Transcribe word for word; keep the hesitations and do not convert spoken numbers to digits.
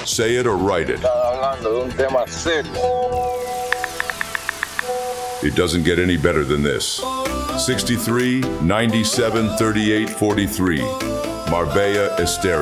Say it or write it. Están hablando de un tema serio. It doesn't get any better than this. sixty-three, ninety-seven, thirty-eight, forty-three. Marbella Estéreo.